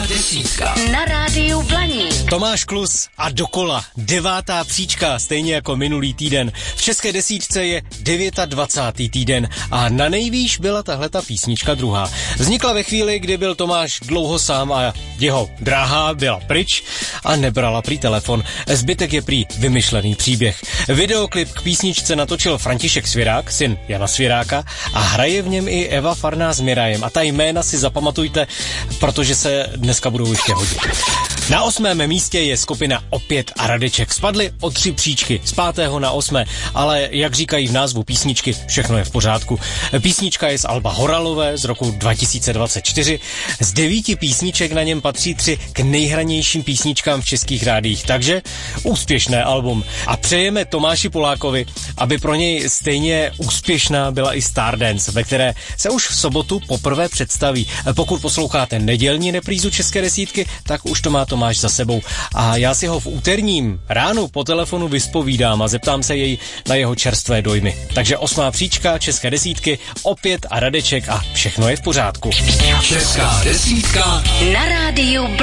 desítka na rádiu Blaník. Tomáš Klus a dokola 9. příčka, stejně jako minulý týden. V české desítce je 29. týden a na nejvýš byla tahleta písnička druhá. Vznikla ve chvíli, kdy byl Tomáš dlouho sám a jeho drahá byla pryč a nebrala prý telefon. Zbytek je prý vymyšlený příběh. Videoklip k písničce natočil František Svěrák, syn Jana Svěráka, a hraje v něm i Eva Farná s Mirajem. A ta jména si zapamatujte, protože se dneska budou ještě hodit. Na 8. místě je skupina Opět a Radeček. Spadli o 3 příčky z 5. na 8. Ale jak říkají v názvu písničky, všechno je v pořádku. Písnička je z alba Horalové z roku 2024. Z 9 písniček na něm patří 3 k nejhranějším písničkám v českých rádiích. Takže úspěšné album. A přejeme Tomáši Polákovi, aby pro něj stejně úspěšná byla i Stardance, ve které se už v sobotu poprvé představí. Pokud posloucháte nedělní reprízu české desítky, tak už to má Tomáš za sebou. A já si ho v úterním ránu po telefonu vyspovídám a zeptám se jej na jeho čerstvé dojmy. Takže 8. příčka české desítky, Opět a Radeček a všechno je v pořádku. Česká desítka na rádiu